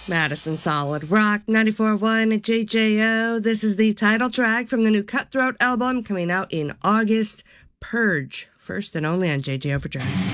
Madison Solid Rock 94.1 JJO. This is the title track from the new Cutthroat album coming out in August. Purge, first and only on JJ Overdrive.